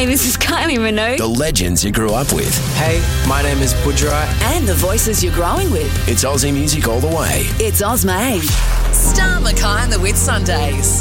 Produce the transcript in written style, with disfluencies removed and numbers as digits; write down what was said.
Hey, this is Kylie Minogue. The legends you grew up with. Hey, my name is Budra. And the voices you're growing with. It's Aussie music all the way. It's Oz May. Star Mackay and the Whit Sundays.